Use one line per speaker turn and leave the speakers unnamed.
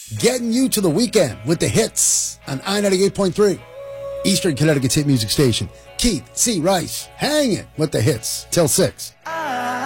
Getting you to the weekend with the hits on I-98.3. Eastern Connecticut's hit music station. Keith C. Rice, hanging with the hits till 6.